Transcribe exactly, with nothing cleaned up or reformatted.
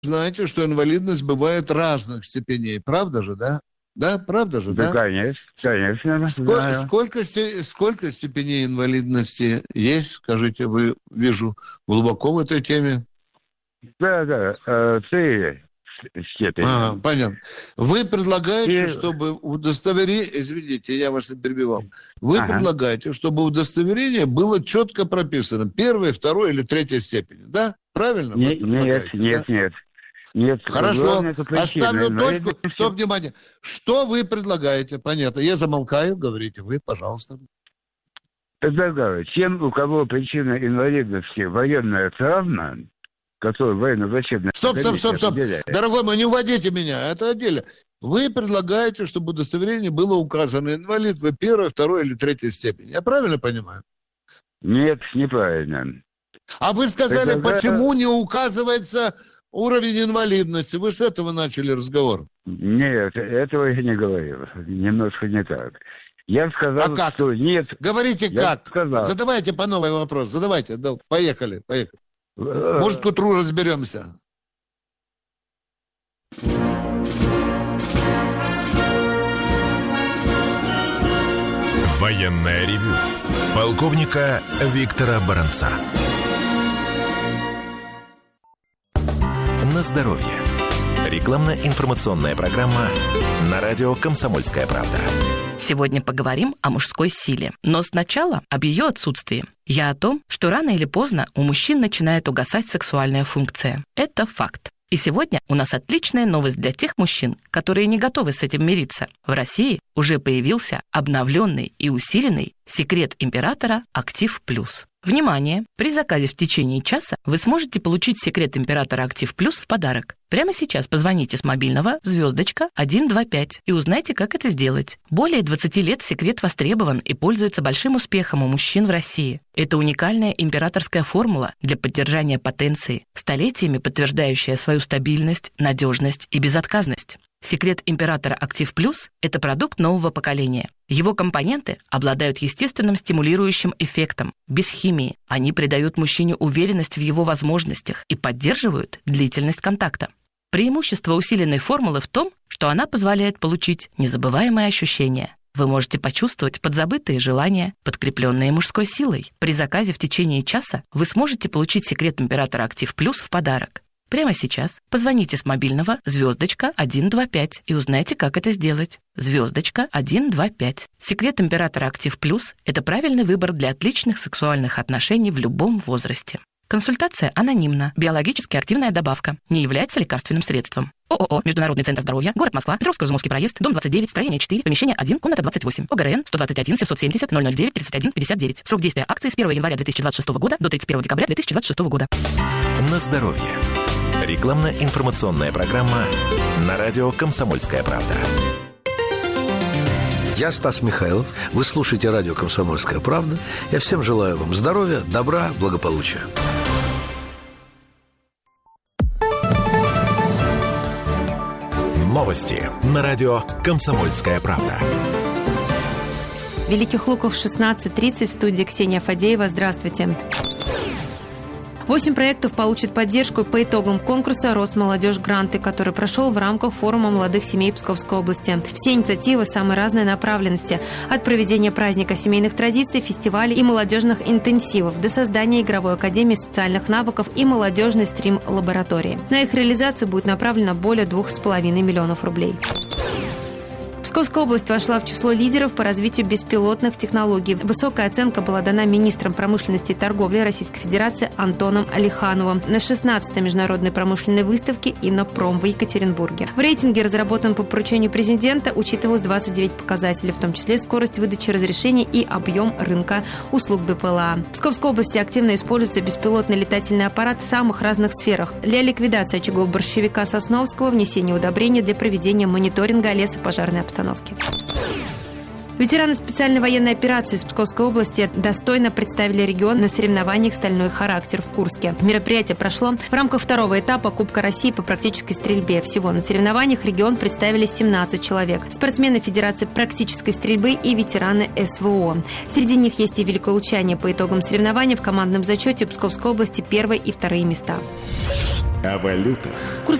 знаете, что инвалидность бывает разных степеней. Правда же, да? Да, правда же, да? Да, конечно, конечно. Сколько, сколько, сколько степеней инвалидности есть, скажите, вы, вижу, глубоко в этой теме? Да, да, три степени. А, понятно. Вы предлагаете, И... чтобы удостоверение... Извините, я вас не перебивал. Вы ага. предлагаете, чтобы удостоверение было четко прописано. Первой, второй или третьей степени, да? Правильно? Не, нет, нет, да? нет. Нет, Хорошо, оставлю точку. Стоп, внимание. Что вы предлагаете? Понятно. Я замолкаю, говорите вы, пожалуйста. Предлагаю, тем, у кого причина инвалидности военная травма, которую военно-врачебная... Стоп, стоп, стоп, стоп. Дорогой мой, не уводите меня, это отдельно. Вы предлагаете, чтобы в удостоверении было указано инвалид вы первой, второй или третьей степени. Я правильно понимаю? Нет, неправильно. А вы сказали, Предлагаю... почему не указывается... уровень инвалидности. Вы с этого начали разговор. Нет, этого я не говорил. Немножко не так. Я сказал, а как? что нет. Говорите я как? Сказал. Задавайте по новый вопрос. Задавайте. Да, поехали, поехали. Может, к утру разберемся. Военное ревю полковника Виктора Баранца. На здоровье. Рекламно-информационная программа на радио «Комсомольская правда». Сегодня поговорим о мужской силе. Но сначала об ее отсутствии. Я о том, что рано или поздно у мужчин начинает угасать сексуальная функция. Это факт. И сегодня у нас отличная новость для тех мужчин, которые не готовы с этим мириться. В России уже появился обновленный и усиленный секрет императора «Актив Плюс». Внимание! При заказе в течение часа вы сможете получить секрет императора «Актив Плюс» в подарок. Прямо сейчас позвоните с мобильного звездочка один два пять и узнайте, как это сделать. Более двадцати лет секрет востребован и пользуется большим успехом у мужчин в России. Это уникальная императорская формула для поддержания потенции, столетиями подтверждающая свою стабильность, надежность и безотказность. Секрет императора «Актив Плюс» – это продукт нового поколения. Его компоненты обладают естественным стимулирующим эффектом, без химии. Они придают мужчине уверенность в его возможностях и поддерживают длительность контакта. Преимущество усиленной формулы в том, что она позволяет получить незабываемые ощущения. Вы можете почувствовать подзабытые желания, подкрепленные мужской силой. При заказе в течение часа вы сможете получить секрет императора «Актив Плюс» в подарок. Прямо сейчас позвоните с мобильного звездочка один два пять и узнайте, как это сделать. Звездочка один два пять. Секрет императора «Актив Плюс» – это правильный выбор для отличных сексуальных отношений в любом возрасте. Консультация анонимна. Биологически активная добавка. Не является лекарственным средством. ООО «Международный центр здоровья», город Москва, Петровско-Изумовский проезд, дом двадцать девять, строение четыре, помещение один, комната двадцать восемь. ОГРН сто двадцать один семьсот семьдесят ноль ноль девять тридцать один пятьдесят девять. Срок действия акции с первого января две тысячи двадцать шестого года до тридцать первого декабря две тысячи двадцать шестого года. На здоровье. Рекламно-информационная программа на радио «Комсомольская правда». Я Стас Михайлов. Вы слушаете радио «Комсомольская правда». Я всем желаю вам здоровья, добра, благополучия. Новости на радио «Комсомольская правда». Великих Луков, шестнадцать тридцать, в студии Ксения Фадеева. Здравствуйте. Восемь проектов получат поддержку по итогам конкурса «Росмолодежь Гранты», который прошел в рамках форума молодых семей Псковской области. Все инициативы самой разной направленности. От проведения праздника семейных традиций, фестивалей и молодежных интенсивов до создания игровой академии социальных навыков и молодежной стрим-лаборатории. На их реализацию будет направлено более двух с половиной миллионов рублей. Псковская область вошла в число лидеров по развитию беспилотных технологий. Высокая оценка была дана министром промышленности и торговли Российской Федерации Антоном Алихановым на шестнадцатой международной промышленной выставке «Иннопром» в Екатеринбурге. В рейтинге, разработанном по поручению президента, учитывалось двадцать девять показателей, в том числе скорость выдачи разрешений и объем рынка услуг БПЛА. В Псковской области активно используется беспилотный летательный аппарат в самых разных сферах: для ликвидации очагов борщевика Сосновского, внесения удобрений для проведения мониторинга лесопожарной обстановки. Ветераны специальной военной операции из Псковской области достойно представили регион на соревнованиях «Стальной характер» в Курске. Мероприятие прошло в рамках второго этапа Кубка России по практической стрельбе. Всего на соревнованиях регион представили семнадцать человек. Спортсмены Федерации практической стрельбы и ветераны СВО. Среди них есть и великолучане. По итогам соревнований в командном зачете Псковской области первые и вторые места. О валютах.